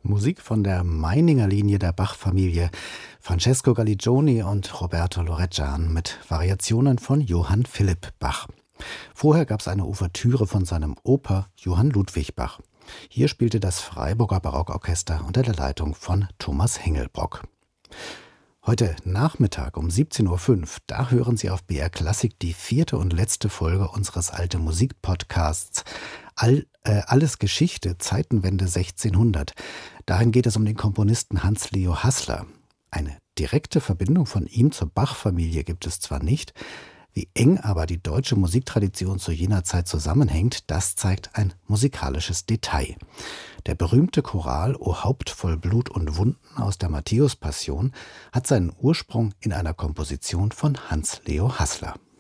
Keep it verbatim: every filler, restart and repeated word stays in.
Musik von der Meininger Linie der Bach-Familie, Francesco Galligioni und Roberto Lorejan mit Variationen von Johann Philipp Bach. Vorher gab es eine Ouvertüre von seinem Oper Johann Ludwig Bach. Hier spielte das Freiburger Barockorchester unter der Leitung von Thomas Hengelbrock. Heute Nachmittag um siebzehn Uhr fünf, da hören Sie auf B R Klassik die vierte und letzte Folge unseres Alte Musik-Podcasts All, äh, Alles Geschichte, Zeitenwende sechzehnhundert. Darin geht es um den Komponisten Hans Leo Haßler. Eine direkte Verbindung von ihm zur Bach-Familie gibt es zwar nicht, wie eng aber die deutsche Musiktradition zu jener Zeit zusammenhängt, das zeigt ein musikalisches Detail. Der berühmte Choral O Haupt voll Blut und Wunden aus der Matthäus-Passion hat seinen Ursprung in einer Komposition von Hans Leo Haßler.